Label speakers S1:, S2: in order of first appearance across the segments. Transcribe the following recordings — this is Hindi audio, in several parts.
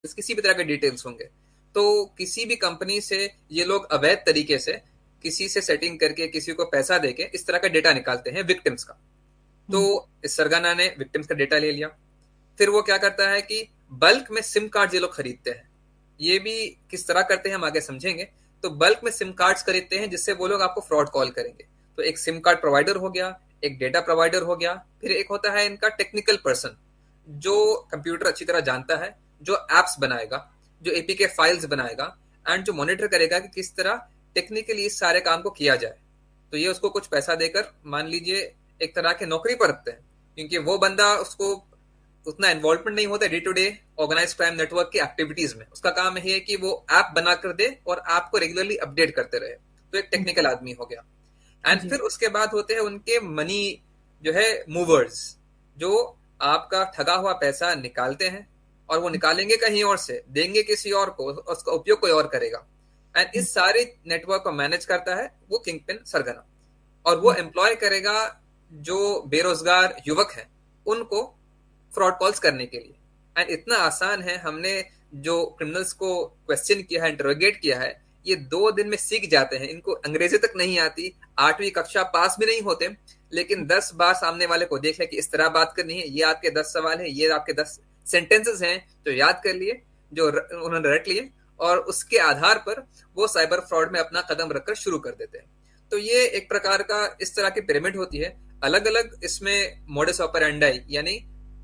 S1: किसी भी तरह के डिटेल्स होंगे। तो किसी भी कंपनी से ये लोग अवैध तरीके से किसी से सेटिंग करके किसी को पैसा देके इस तरह का डेटा निकालते हैं विक्टिम्स का। तो इस सरगना ने विक्टिम्स का डेटा ले लिया। फिर वो क्या करता है कि बल्क में सिम कार्ड ये लोग खरीदते हैं। ये भी किस तरह करते हैं हम आगे समझेंगे। तो बल्क में सिम कार्ड्स खरीदते हैं जिससे वो लोग आपको फ्रॉड कॉल करेंगे। तो एक सिम कार्ड प्रोवाइडर हो गया, एक डेटा प्रोवाइडर हो गया, फिर एक होता है इनका टेक्निकल पर्सन जो कंप्यूटर अच्छी तरह जानता है, जो एप्स बनाएगा, जो एपीके फाइल्स बनाएगा एंड जो मॉनिटर करेगा कि किस तरह टेक्निकली इस सारे काम को किया जाए। तो ये उसको कुछ पैसा देकर मान लीजिए एक तरह के नौकरी पर रखते हैं, क्योंकि वो बंदा उसको उतना इन्वॉल्वमेंट नहीं होता day to day organise crime network की एक्टिविटीज में। उसका काम यही है कि वो ऐप बना कर दे और ऐप को रेगुलरली अपडेट करते रहे। तो एक टेक्निकल आदमी हो गया। एंड फिर उसके बाद होते हैं उनके मनी जो है मूवर्स, जो आपका ठगा हुआ पैसा निकालते हैं और वो निकालेंगे कहीं और से, देंगे किसी और को, उसका उपयोग कोई और करेगा। एंड इस सारे नेटवर्क को मैनेज करता है वो किंगपिन सरगना। और वो एम्प्लॉय करेगा जो बेरोजगार युवक हैं उनको फ्रॉड कॉल्स करने के लिए। एंड इतना आसान है, हमने जो क्रिमिनल्स को क्वेश्चन किया है, इंटरोगेट किया है, ये 2 दिन में सीख जाते हैं। इनको अंग्रेजी तक नहीं आती, 8वीं कक्षा पास भी नहीं होते, लेकिन 10 बार सामने वाले को देख लिया कि इस तरह बात करनी है, ये आपके 10 सवाल है, ये आपके 10 सेंटेंसेस हैं जो याद कर लिए, जो उन्होंने रट लिए, और उसके आधार पर वो साइबर फ्रॉड में अपना कदम रखकर शुरू कर देते हैं। तो ये एक प्रकार का इस तरह की पिरामिड होती है। अलग अलग इसमें मोडस ऑपरेंडाई यानी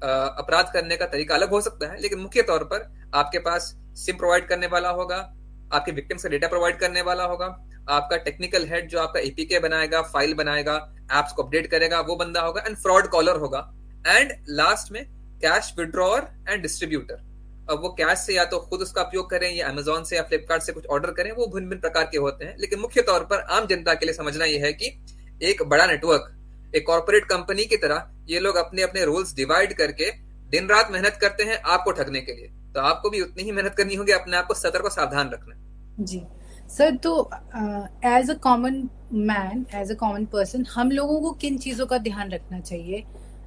S1: अपराध करने का तरीका अलग हो सकता है, लेकिन मुख्य तौर पर आपके पास सिम प्रोवाइड करने वाला होगा, आपके विक्टिम्स का डेटा प्रोवाइड करने वाला होगा, आपका टेक्निकल हेड जो आपका एपीके बनाएगा, फाइल बनाएगा, एप्स को अपडेट करेगा, वो बंदा होगा, एंड फ्रॉड कॉलर होगा, एंड लास्ट में कैश विड्रॉअर एंड डिस्ट्रीब्यूटर। अब वो कैश से या तो खुद उसका उपयोग करें या अमेजोन से या फ्लिपकार्ट से कुछ ऑर्डर करें, वो भिन्न भिन्न प्रकार के होते हैं। लेकिन मुख्य तौर पर आम जनता के लिए समझना यह है कि एक बड़ा नेटवर्क, एक कॉर्पोरेट कंपनी की तरह ये लोग अपने अपने रोल्स डिवाइड करके दिन रात मेहनत करते हैं आपको ठगने के लिए। तो आपको भी उतनी ही मेहनत करनी होगी, अपने आप को सतर्क और सावधान रखना।
S2: जी सर, तो as a common man, as a common person, हम लोगों को किन चीज़ों का ध्यान रखना चाहिए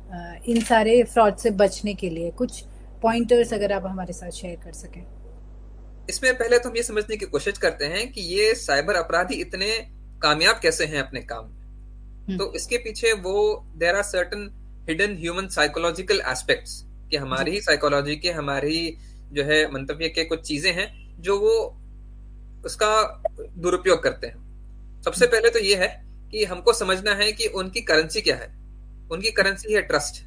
S2: इन सारे फ्रॉड से बचने के लिए? कुछ पॉइंटर्स अगर आप हमारे साथ शेयर कर सकें।
S1: इसमें पहले तो हम ये समझने की कोशिश करते हैं कि ये साइबर अपराधी इतने कामयाब कैसे हैं अपने काम में। तो इसके पीछे वो there are certain hidden human psychological aspects, कि हमारी ही साइकोलॉजी के, हमारी जो है मंतव्य के कुछ चीजें हैं जो वो उसका दुरुपयोग करते हैं। सबसे पहले तो ये है कि हमको समझना है कि उनकी करेंसी क्या है। उनकी करेंसी है ट्रस्ट,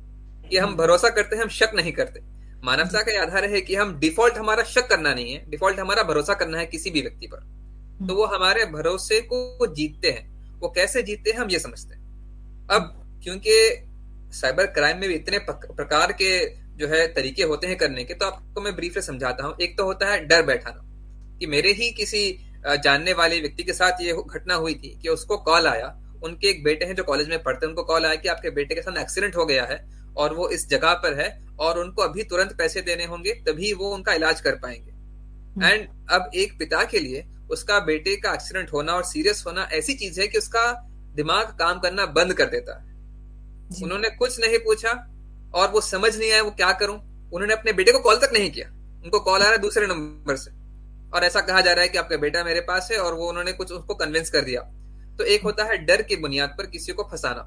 S1: कि हम भरोसा करते हैं, हम शक नहीं करते। मानवता का आधार है कि हम डिफॉल्ट हमारा शक करना नहीं है, डिफॉल्ट हमारा भरोसा करना है किसी भी व्यक्ति पर। तो वो हमारे भरोसे को जीतते हैं। वो कैसे जीतते हैं हम ये समझते हैं। अब क्योंकि साइबर क्राइम में भी इतने प्रकार के जो है तरीके होते हैं करने के, तो आपको मैं ब्रीफली समझाता हूं। एक तो होता है डर बैठाना, कि मेरे ही किसी जानने वाले व्यक्ति के साथ ये घटना हुई थी कि उसको कॉल आया, उनके एक बेटे हैं जो कॉलेज में पढ़ते हैं, उनको कॉल आया कि आपके बेटे के साथ एक्सीडेंट हो गया है और वो इस जगह पर है और उनको अभी तुरंत पैसे देने होंगे तभी वो उनका इलाज कर पाएंगे। एंड अब एक पिता के लिए उसका बेटे का एक्सीडेंट होना और सीरियस होना ऐसी चीज है कि उसका दिमाग काम करना बंद कर देता है। उन्होंने कुछ नहीं पूछा और वो समझ नहीं आया वो क्या करूं। उन्होंने अपने बेटे को कॉल तक नहीं किया, उनको कॉल आ रहा है दूसरे नंबर से और ऐसा कहा जा रहा है कि आपका बेटा मेरे पास है, और वो उन्होंने कुछ उसको कन्विंस कर दिया। तो एक होता है डर की बुनियाद पर किसी को फंसाना,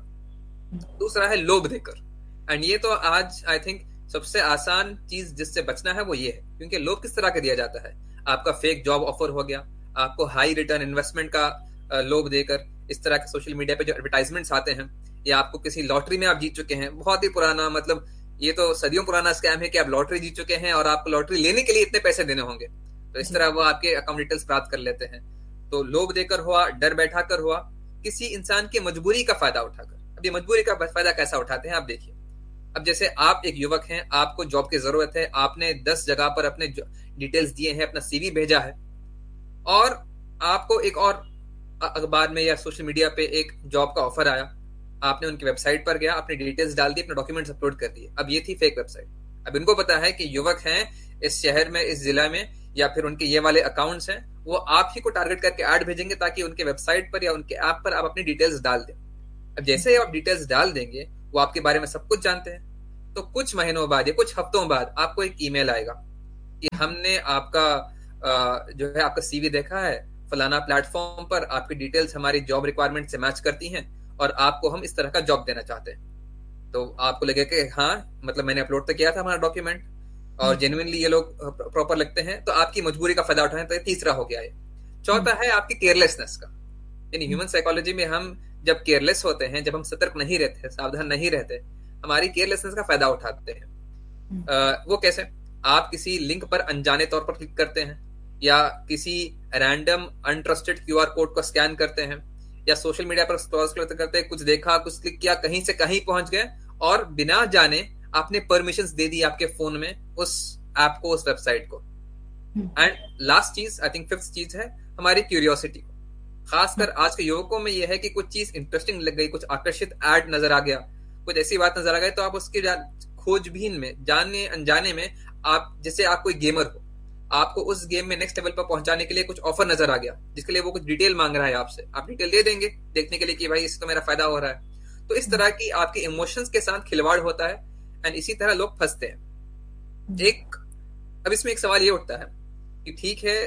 S1: दूसरा है लोभ देकर। एंड ये तो आज आई थिंक सबसे आसान चीज जिससे बचना है वो ये है, क्योंकि लोभ किस तरह का दिया जाता है। आपका फेक जॉब ऑफर हो गया, आपको हाई रिटर्न इन्वेस्टमेंट का लोभ देकर इस तरह के सोशल मीडिया पे जो एडवर्टाइजमेंट्स आते हैं, या आपको किसी लॉटरी में आप जीत चुके हैं, बहुत ही पुराना, मतलब ये तो सदियों पुराना स्कैम है कि आप लॉटरी जीत चुके हैं और आपको लॉटरी लेने के लिए इतने पैसे देने होंगे। तो इस तरह वो आपके अकाउंट डिटेल्स प्राप्त कर लेते हैं। तो लोभ देकर हुआ, डर बैठा कर हुआ, किसी इंसान की मजबूरी का फायदा उठाकर। अब ये मजबूरी का फायदा कैसा उठाते हैं आप देखिए। अब जैसे आप एक युवक हैं, आपको जॉब की जरूरत है, आपने 10 जगह पर अपने डिटेल्स दिए हैं, अपना सीवी भेजा है, और आपको एक और अखबार में या सोशल मीडिया पे एक जॉब का ऑफर आया। आपने उनकी वेबसाइट पर गया, अपनी डिटेल्स डाल दी, अपने डॉक्यूमेंट्स अपलोड कर दिए। अब ये थी फेक वेबसाइट। अब इनको पता है कि युवक हैं इस शहर में, इस जिला में, या फिर उनके ये वाले अकाउंट्स हैं, वो आप ही को टारगेट करके ऐड भेजेंगे ताकि उनके वेबसाइट पर या उनके ऐप पर आप अपनी डिटेल्स डाल दें। अब जैसे ही आप डिटेल्स डाल देंगे, वो आपके बारे में सब कुछ जानते हैं। तो कुछ महीनों बाद या कुछ हफ्तों बाद आपको एक ईमेल आएगा कि हमने आपका जो है आपका सीवी देखा है फलाना प्लेटफॉर्म पर, आपकी डिटेल्स हमारी जॉब रिक्वायरमेंट से मैच करती हैं और आपको हम इस तरह का जॉब देना चाहते हैं। तो आपको लगे कि हाँ, मतलब मैंने अपलोड तो किया था हमारा डॉक्यूमेंट और जेन्युइनली ये लोग प्रॉपर लगते हैं, तो आपकी मजबूरी का फायदा उठाएं। तो ये तीसरा हो गया। ये चौथा है आपकी केयरलेसनेस का। यानी ह्यूमन साइकोलॉजी में हम जब केयरलेस होते हैं, जब हम सतर्क नहीं रहते, सावधान नहीं रहते, हमारी केयरलेसनेस का फायदा उठाते हैं। वो कैसे? आप किसी लिंक पर अनजाने तौर पर क्लिक करते हैं, या किसी रैंडम अनट्रस्टेड क्यूआर कोड को स्कैन करते हैं, या सोशल मीडिया पर स्क्रॉल करते कुछ देखा, कुछ क्लिक किया, कहीं से कहीं पहुंच गए और बिना जाने आपने परमिशंस दे दी आपके फोन में उस ऐप को, उस वेबसाइट को। एंड लास्ट चीज, आई थिंक फिफ्थ चीज है हमारी क्यूरियोसिटी। खासकर आज के युवकों में यह है कि कुछ चीज इंटरेस्टिंग लग गई, कुछ आकर्षित ऐड नजर आ गया, कुछ ऐसी बात नजर आ गई, तो आप उसके खोजबीन में, जाने अनजाने में, आप जैसे आप कोई गेमर हो, आपको उस गेम में नेक्स्ट लेवल पर पहुंचाने के लिए कुछ ऑफर नजर आ गया, जिसके लिए वो कुछ डिटेल मांग रहा है आपसे, आप डिटेल दे देंगे देखने के लिए कि भाई इससे तो मेरा फायदा हो रहा है। तो इस तरह की आपके इमोशंस के साथ खिलवाड़ होता है एंड इसी तरह लोग फंसते हैं। अब इसमें एक सवाल ये उठता है कि ठीक है,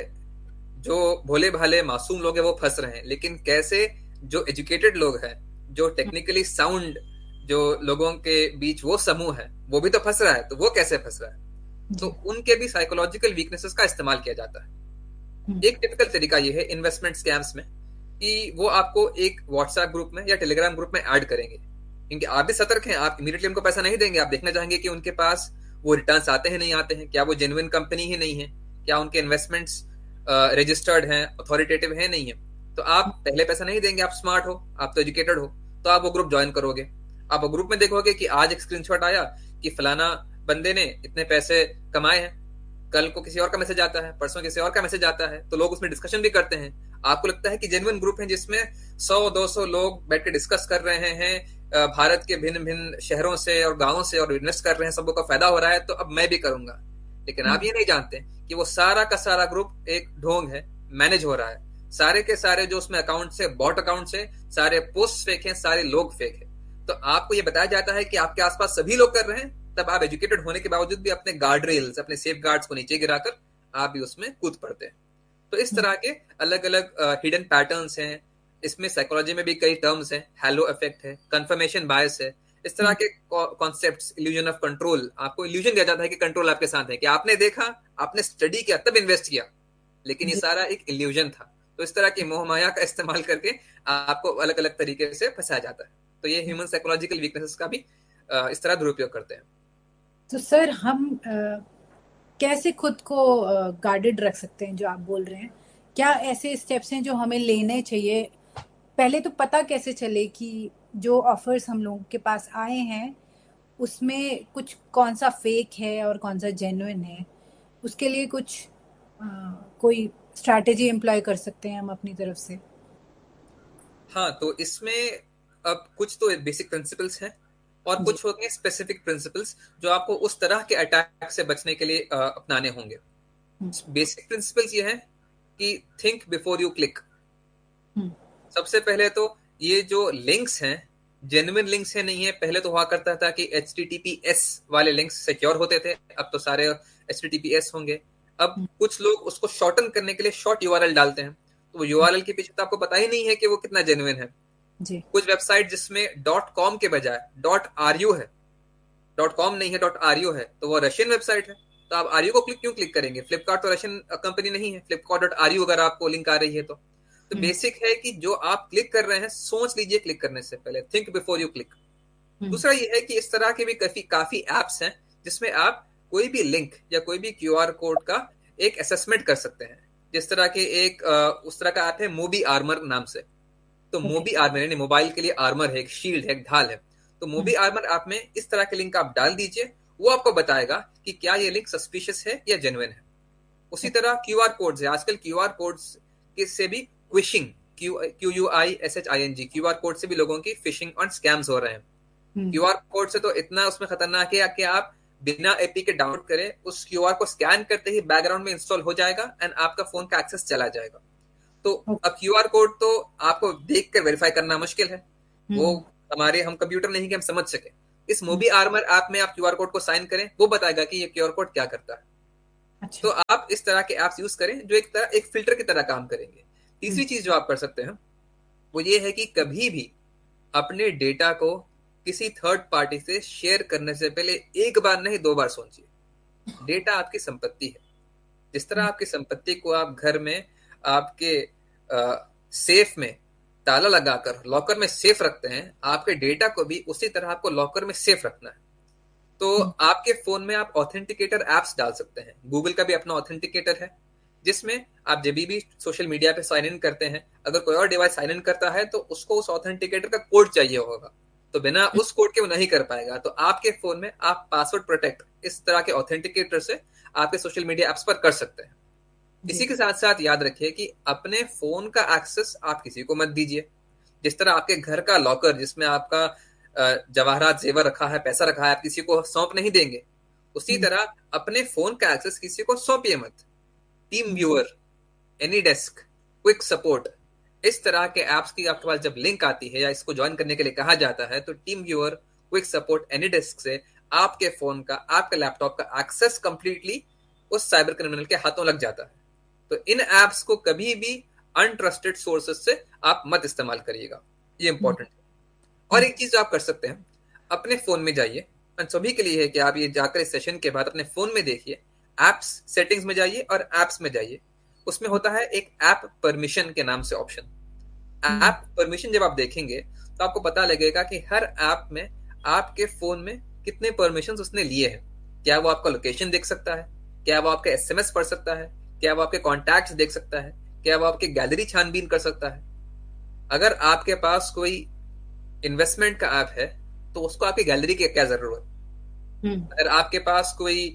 S1: जो भोले भाले मासूम लोग हैं वो फंस रहे हैं, लेकिन कैसे जो एजुकेटेड लोग हैं, जो टेक्निकली साउंड जो लोगों के बीच वो समूह है, वो भी तो फंस रहा है। तो वो कैसे फंस रहा है? तो उनके भी साइकोलॉजिकल वीकनेसेस का इस्तेमाल किया जाता है। एक टिपिकल तरीका ये है इन्वेस्टमेंट स्कैम्स में कि वो आपको एक व्हाट्सएप ग्रुप में या टेलीग्राम ग्रुप में ऐड करेंगे, क्योंकि आप भी सतर्क हैं, आप इमीडिएटली उनको पैसा नहीं देंगे, आप देखना चाहेंगे कि उनके पास वो रिटर्न्स आते हैं नहीं आते हैं, क्या वो जेन्युइन कंपनी ही नहीं है, क्या उनके इन्वेस्टमेंट्स रजिस्टर्ड हैं, अथॉरिटेटिव है नहीं है। तो आप पहले पैसा नहीं देंगे, आप स्मार्ट हो, आप तो एजुकेटेड हो, तो आप वो ग्रुप ज्वाइन करोगे। आप वो ग्रुप में देखोगे कि आज एक स्क्रीनशॉट आया कि फलाना बंदे ने इतने पैसे कमाए हैं, कल को किसी और का मैसेज आता है, परसों किसी और का मैसेज आता है, तो लोग उसमें डिस्कशन भी करते हैं। आपको लगता है कि जेन्युइन ग्रुप है जिसमें 100-200 लोग बैठ के डिस्कस कर रहे हैं भारत के भिन्न भिन्न शहरों से और गांवों से, और इन्वेस्ट कर रहे हैं, सबको फायदा हो रहा है, तो अब मैं भी करूंगा। लेकिन आप ये नहीं जानते कि वो सारा का सारा ग्रुप एक ढोंग है, मैनेज हो रहा है। सारे के सारे जो उसमें अकाउंट से, बॉट अकाउंट से, सारे पोस्ट फेक हैं, सारे लोग फेक हैं। तो आपको ये बताया जाता है कि आपके आसपास सभी लोग कर रहे हैं, तब आप एजुकेटेड होने के बावजूद भी अपने गार्ड रेल्स, अपने सेफ गार्ड्स को नीचे गिराकर आप भी उसमें कूद पड़ते हैं। तो इस तरह के अलग अलग हिडन पैटर्न्स हैं। इसमें साइकोलॉजी में भी कई टर्म्स हैं, हैलो इफेक्ट है, कंफर्मेशन बायस है, इस तरह के कॉन्सेप्ट्स, इल्यूजन ऑफ कंट्रोल। आपको इल्यूजन दिया जाता है कि कंट्रोल आपके साथ है, कि आपने देखा, आपने स्टडी किया, तब इन्वेस्ट किया, लेकिन ये सारा एक इल्यूजन था। तो इस तरह की मोह माया का इस्तेमाल करके आपको अलग अलग तरीके से फंसाया जाता है। तो ये ह्यूमन साइकोलॉजिकल वीकनेसेस का भी इस तरह दुरुपयोग करते हैं।
S2: तो सर हम कैसे खुद को गार्डेड रख सकते हैं, जो आप बोल रहे हैं? क्या ऐसे स्टेप्स हैं जो हमें लेने चाहिए? पहले तो पता कैसे चले कि जो ऑफर्स हम लोगों के पास आए हैं उसमें कुछ कौन सा फेक है और कौन सा जेन्युइन है? उसके लिए कुछ कोई स्ट्रैटेजी एम्प्लॉय कर सकते हैं हम अपनी तरफ से?
S1: हाँ, तो इसमें अब कुछ तो बेसिक प्रिंसिपल्स हैं और कुछ होते हैं स्पेसिफिक प्रिंसिपल्स जो आपको उस तरह के अटैक से बचने के लिए अपनाने होंगे। बेसिक प्रिंसिपल्स ये है कि थिंक बिफोर यू क्लिक। सबसे पहले तो ये जो लिंक्स हैं, जेन्युइन लिंक्स है नहीं है। पहले तो हुआ करता था कि HTTPS वाले लिंक्स सिक्योर होते थे, अब तो सारे HTTPS होंगे। अब कुछ लोग उसको शॉर्टन करने के लिए शॉर्ट URL डालते हैं, तो वो URL के पीछे तो आपको पता ही नहीं है कि वो कितना जेन्युइन है जी। कुछ वेबसाइट जिसमें .com के बजाय .ru है, .com नहीं है .ru है, तो वो रशियन वेबसाइट है। तो आप RU को क्यों क्लिक करेंगे? फ्लिपकार्ट तो रशियन कंपनी नहीं है, flipkart.ru अगर आपको लिंक आ रही है तो बेसिक है कि जो आप क्लिक कर रहे हैं सोच लीजिए क्लिक करने से पहले, थिंक बिफोर यू क्लिक। दूसरा ये है कि इस तरह के भी काफी एप्स हैं जिसमें आप कोई भी लिंक या कोई भी QR कोड का एक असेसमेंट कर सकते हैं। जिस तरह के उस तरह का ऐप है मोबी आर्मर नाम से। तो मोबी आर्मर यानी मोबाइल के लिए आर्मर है, एक शील्ड है, एक ढाल है। तो मोबी आर्मर ऐप में इस तरह के लिंक आप डाल दीजिए, वो आपको बताएगा कि क्या ये लिंक सस्पिशियस है या जेन्युइन है। उसी तरह QR कोड्स है, आजकल QR कोड्स से भी क्विशिंग, QUISHING, QR कोड से भी लोगों की फिशिंग और स्कैम्स हो रहे हैं। QR कोड से तो इतना उसमें खतरनाक है कि आप बिना APK डाउनलोड करें उस QR को स्कैन करते ही बैकग्राउंड में इंस्टॉल हो जाएगा एंड आपका फोन का एक्सेस चला जाएगा। तो अब QR कोड तो आपको देखकर वेरीफाई करना मुश्किल है, वो हम कंप्यूटर नहीं कि हम समझ सके। इस मोबी आर्मर ऐप में आप QR कोड को साइन करें, वो बताएगा कि ये QR कोड क्या करता है।
S2: अच्छा।
S1: तो आप इस तरह के एप्स यूज करें जो एक फिल्टर की तरह काम करेंगे। तीसरी चीज जो आप कर सकते हैं वो ये है कि कभी भी अपने डेटा को किसी थर्ड पार्टी से शेयर करने से पहले एक बार नहीं 2 बार सोचिए। डेटा आपकी संपत्ति है। जिस तरह आपकी संपत्ति को आप घर में आपके सेफ में ताला लगाकर लॉकर में सेफ रखते हैं, आपके डेटा को भी उसी तरह आपको लॉकर में सेफ रखना है। तो आपके फोन में आप ऑथेंटिकेटर एप्स डाल सकते हैं। गूगल का भी अपना ऑथेंटिकेटर है, जिसमें आप जब भी सोशल मीडिया पे साइन इन करते हैं, अगर कोई और डिवाइस साइन इन करता है तो उसको उस ऑथेंटिकेटर का कोड चाहिए होगा, तो बिना उस कोड के वो नहीं कर पाएगा। तो आपके फोन में आप पासवर्ड प्रोटेक्ट इस तरह के ऑथेंटिकेटर से आपके सोशल मीडिया एप्स पर कर सकते हैं। इसी के साथ साथ याद रखिए कि अपने फोन का एक्सेस आप किसी को मत दीजिए। जिस तरह आपके घर का लॉकर जिसमें आपका जवाहरात जेवर रखा है, पैसा रखा है, आप किसी को सौंप नहीं देंगे, उसी तरह अपने फोन का एक्सेस किसी को सौंपिए मत। Team viewer, any desk, quick support, इस तरह के एप्स की आपके पास जब लिंक आती है या इसको ज्वाइन करने के लिए कहा जाता है, तो team viewer, quick support, any desk से आपके फोन का, आपके लैपटॉप का एक्सेस कंप्लीटली उस साइबर क्रिमिनल के हाथों लग जाता है। तो इन एप्स को कभी भी अनट्रस्टेड सोर्सेस से आप मत इस्तेमाल करिएगा, ये इंपॉर्टेंट है। और एक चीज आप कर सकते हैं, अपने फोन में जाइए, सभी के लिए है कि आप ये जाकर इस सेशन के बाद अपने फोन में देखिए, एप्स सेटिंग्स में जाइए और एप्स में जाइए। उसमें होता है एक ऐप परमिशन के नाम से ऑप्शन। ऐप परमिशन जब आप देखेंगे तो आपको पता लगेगा कि हर ऐप में आपके फोन में कितने परमिशन उसने लिए हैं। क्या वो आपका लोकेशन देख सकता है, क्या वो आपका एसएमएस पढ़ सकता है, क्या वो आपके कॉन्टैक्ट्स देख सकता है, क्या वो आपकी गैलरी छानबीन कर सकता है। अगर आपके पास कोई इन्वेस्टमेंट का ऐप है तो उसको आपकी गैलरी की क्या जरूरत। अगर आपके पास कोई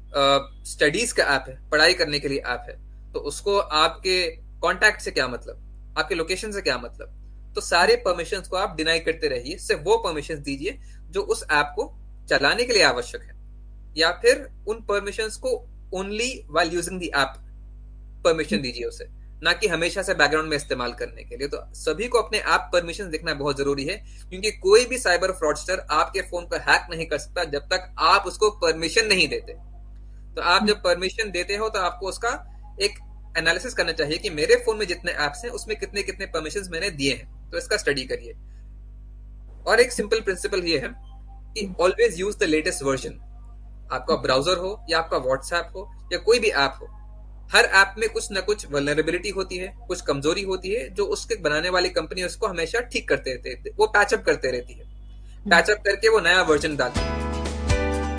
S1: स्टडीज का ऐप है, पढ़ाई करने के लिए ऐप है, तो उसको आपके कॉन्टैक्ट से क्या मतलब, आपके लोकेशन से क्या मतलब। तो सारे परमिशंस को आप डिनाई करते रहिए, सिर्फ वो परमिशंस दीजिए जो उस ऐप को चलाने के लिए आवश्यक है, या फिर उन परमिशंस को only while using the app permission दीजिए उसे, ना कि हमेशा से बैकग्राउंड में इस्तेमाल करने के लिए। तो सभी को अपने ऐप परमिशन देखना बहुत जरूरी है, क्योंकि कोई भी साइबर फ्रॉडस्टर आपके फोन को हैक नहीं कर सकता जब तक आप उसको परमिशन नहीं देते। तो आप जब परमिशन देते हो तो आपको उसका एक एनालिसिस करना चाहिए कि मेरे फोन में जितने ऐप्स हैं उसमें कितने कितने परमिशंस मैंने दिए हैं, तो इसका स्टडी करिए। और एक सिंपल प्रिंसिपल ये है कि always use the latest version. आपका ब्राउजर हो या आपका व्हाट्सएप हो या कोई भी ऐप हो, हर ऐप में कुछ ना कुछ वल्नरेबिलिटी होती है, कुछ कमजोरी होती है, जो उसके बनाने वाली कंपनी उसको हमेशा ठीक करते रहती है, वो पैचअप करते रहती है, पैचअप करके वो नया वर्जन डालती है।